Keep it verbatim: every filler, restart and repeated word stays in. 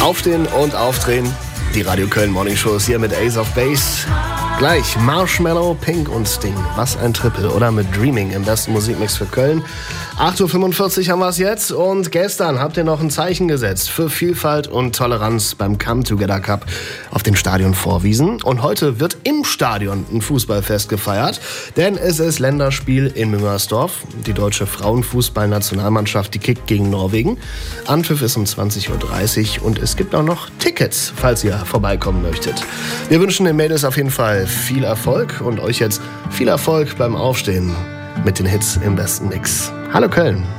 Aufstehen und aufdrehen. Die Radio Köln Morning Show ist hier mit Ace of Base. Gleich Marshmallow, Pink und Sting. Was ein Triple. Oder mit Dreaming im besten Musikmix für Köln. acht Uhr fünfundvierzig haben wir es jetzt. Und gestern habt ihr noch ein Zeichen gesetzt für Vielfalt und Toleranz beim Come Together Cup auf den Stadion Vorwiesen. Und heute wird im Stadion ein Fußballfest gefeiert. Denn es ist Länderspiel in Müngersdorf. Die deutsche Frauenfußballnationalmannschaft, die kickt gegen Norwegen. Anpfiff ist um zwanzig Uhr dreißig. Und es gibt auch noch Tickets, falls ihr vorbeikommen möchtet. Wir wünschen den Mädels auf jeden Fall viel Erfolg und euch jetzt viel Erfolg beim Aufstehen mit den Hits im besten Mix. Hallo Köln!